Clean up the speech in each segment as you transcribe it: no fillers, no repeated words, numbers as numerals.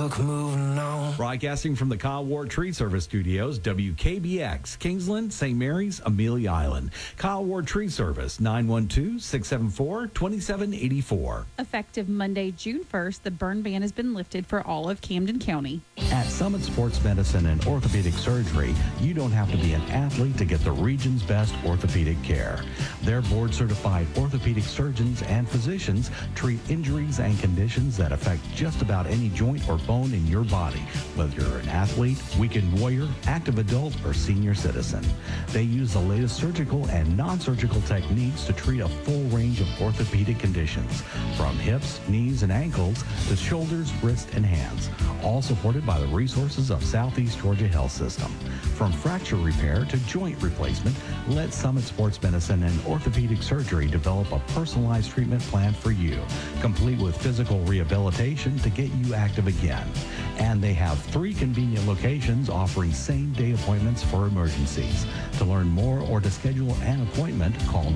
stuck moving on. Broadcasting from the Kyle Ward Tree Service Studios, WKBX, Kingsland, St. Mary's, Amelia Island. Kyle Ward Tree Service, 912-674-2784. Effective Monday, June 1st, the burn ban has been lifted for all of Camden County. At Summit Sports Medicine and Orthopedic Surgery, you don't have to be an athlete to get the region's best orthopedic care. Their board-certified orthopedic surgeons and physicians treat injuries and conditions that affect just about any joint or bone in your body, whether you're an athlete, weekend warrior, active adult, or senior citizen. They use the latest surgical and non-surgical techniques to treat a full range of orthopedic conditions, from hips, knees, and ankles to shoulders, wrists, and hands, all supported by the resources of Southeast Georgia Health System. From fracture repair to joint replacement, let Summit Sports Medicine and Orthopedic Surgery develop a personalized treatment plan for you, complete with physical rehabilitation to get you active again. And they have 3 convenient locations offering same-day appointments for emergencies. To learn more or to schedule an appointment, call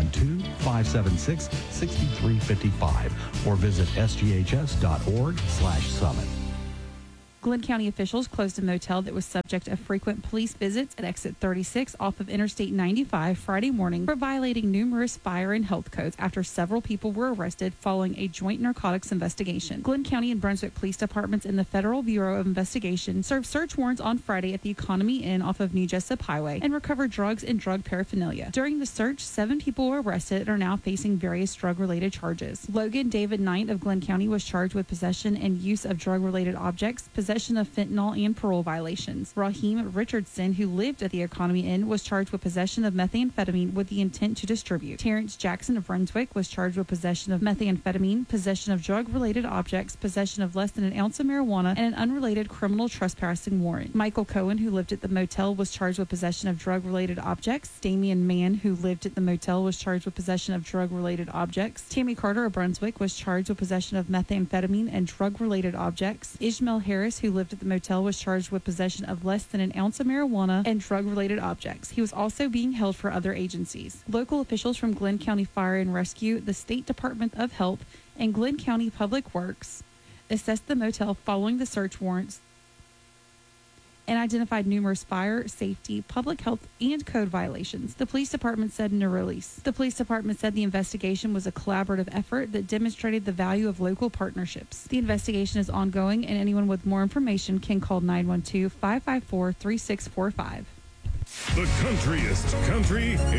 912-576-6355 or visit sghs.org/summit. Glenn County officials closed a motel that was subject of frequent police visits at exit 36 off of Interstate 95 Friday morning for violating numerous fire and health codes after several people were arrested following a joint narcotics investigation. Glenn County and Brunswick Police Departments and the Federal Bureau of Investigation served search warrants on Friday at the Economy Inn off of New Jessup Highway and recovered drugs and drug paraphernalia. During the search, 7 people were arrested and are now facing various drug-related charges. Logan David Knight of Glenn County was charged with possession and use of drug-related objects, possession of fentanyl, and parole violations. Raheem Richardson, who lived at the Economy Inn, was charged with possession of methamphetamine with the intent to distribute. Terrence Jackson of Brunswick was charged with possession of methamphetamine, possession of drug-related objects, possession of less than an ounce of marijuana, and an unrelated criminal trespassing warrant. Michael Cohen, who lived at the motel, was charged with possession of drug-related objects. Damian Mann, who lived at the motel, was charged with possession of drug-related objects. Tammy Carter of Brunswick was charged with possession of methamphetamine and drug-related objects. Ishmael Harris, who lived at the motel, was charged with possession of less than an ounce of marijuana and drug-related objects. He was also being held for other agencies. Local officials from Glenn County Fire and Rescue, the State Department of Health, and Glenn County Public Works assessed the motel following the search warrants and identified numerous fire, safety, public health, and code violations. The police department said in a release. The police department said the investigation was a collaborative effort that demonstrated the value of local partnerships. The investigation is ongoing, and anyone with more information can call 912-554-3645. The countryest country